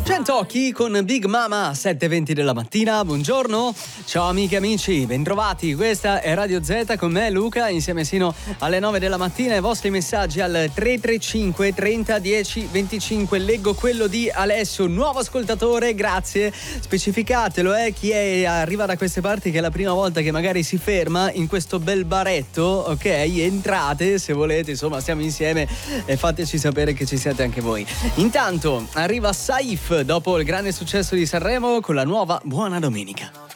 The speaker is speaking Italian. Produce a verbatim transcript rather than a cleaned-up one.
Occhi con Big Mama, sette e venti della mattina, buongiorno, ciao amiche e amici, bentrovati, questa è Radio Z con me Luca, insieme sino alle nove della mattina, i vostri messaggi al tre tre cinque trenta dieci venticinque, leggo quello di Alessio, nuovo ascoltatore, grazie, specificatelo, eh, chi è, arriva da queste parti che è la prima volta che magari si ferma in questo bel baretto, ok, entrate se volete, insomma stiamo insieme e fateci sapere che ci siete anche voi. Intanto arriva Saif dopo il grande successo di Sanremo con la nuova Buona Domenica.